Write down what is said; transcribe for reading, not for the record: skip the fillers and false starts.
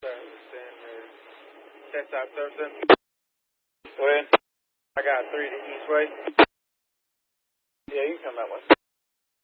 Test out Thurston. Go ahead. I got 3 to each way. Yeah, you can come that way.